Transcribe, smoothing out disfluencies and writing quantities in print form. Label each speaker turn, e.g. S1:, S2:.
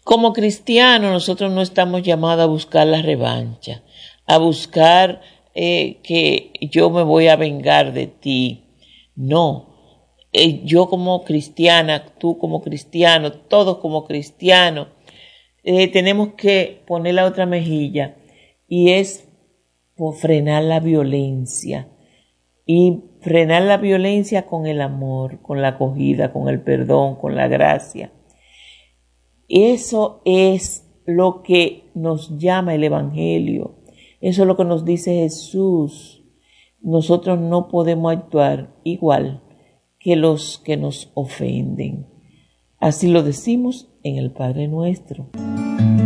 S1: Como cristianos, nosotros no estamos llamados a buscar la revancha, a buscar que yo me voy a vengar de ti. No, yo como cristiana, tú como cristiano, todos como cristianos, tenemos que poner la otra mejilla, y es por frenar la violencia. Y frenar la violencia con el amor, con la acogida, con el perdón, con la gracia. Eso es lo que nos llama el Evangelio. Eso es lo que nos dice Jesús. Nosotros no podemos actuar igual que los que nos ofenden. Así lo decimos en el Padre Nuestro.